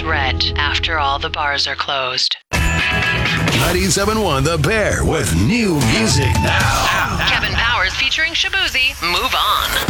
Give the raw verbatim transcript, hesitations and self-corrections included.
regret after all the bars are closed. ninety-seven point one The Bear with new music now. Kevin Powers featuring Shabuzi. Move on.